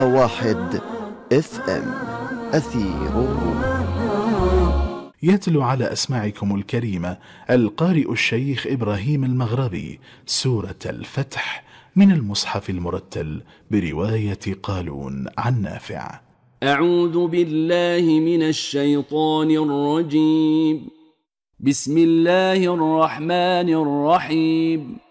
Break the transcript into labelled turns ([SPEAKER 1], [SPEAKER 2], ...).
[SPEAKER 1] واحد FM أثير الروح.
[SPEAKER 2] يتلو على أسماعكم الكريمة القارئ الشيخ إبراهيم المغربي سورة الفتح من المصحف المرتل برواية قالون عن نافع.
[SPEAKER 3] أعوذ بالله من الشيطان الرجيم. بسم الله الرحمن الرحيم.